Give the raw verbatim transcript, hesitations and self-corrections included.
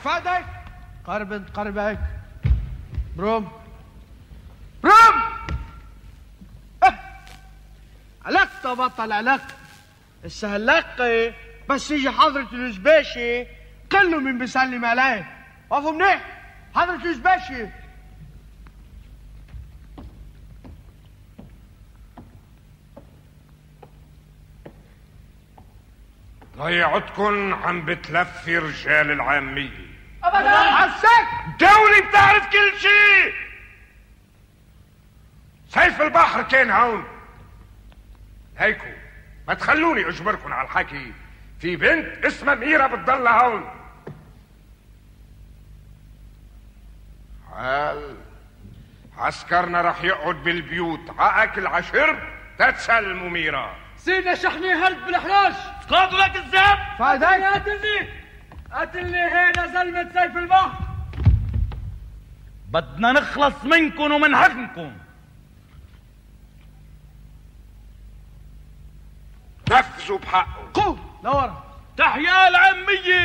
فادك قرب انت قربك. بروم بروم اه. علقت بطل علقت. هسه هلقي بس يجي حضرة الزباشي كله من بيسلم عليه. وقفوا منيح حضرة الزباشي. ضيعتكن عم بتلفي رجال العامية. ابدا عساك دولي بتعرف كل شيء. سيف البحر كان هون. هيكو ما تخلوني اجبركن على الحكي. في بنت اسمها ميرا بتضل هون. حال عسكرنا رح يقعد بالبيوت عاكل عشرب تتسلموا ميرا. سيدنا شحني هرب بالاحراج. قاتوا لك الذهب. فادك قتلني قتلني هنا زلمة سيف البحر. بدنا نخلص منكم ومن حكمكم. نفذوا بحقه. قوم لورا. تحيا العامية.